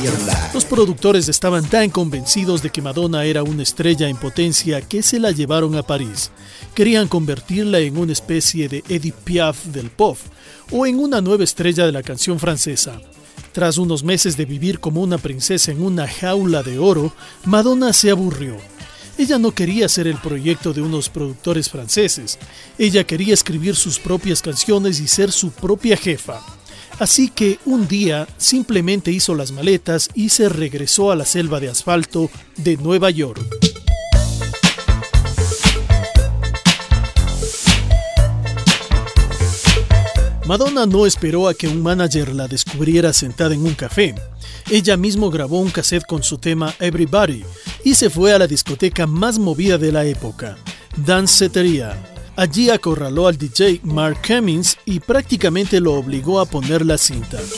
Los productores estaban tan convencidos de que Madonna era una estrella en potencia que se la llevaron a París. Querían convertirla en una especie de Edith Piaf del pop o en una nueva estrella de la canción francesa. Tras unos meses de vivir como una princesa en una jaula de oro, Madonna se aburrió. Ella no quería ser el proyecto de unos productores franceses. Ella quería escribir sus propias canciones y ser su propia jefa. Así que un día simplemente hizo las maletas y se regresó a la selva de asfalto de Nueva York. Madonna no esperó a que un manager la descubriera sentada en un café. Ella misma grabó un cassette con su tema Everybody y se fue a la discoteca más movida de la época, Danceteria. Allí acorraló al DJ Mark Cummings y prácticamente lo obligó a poner la cinta.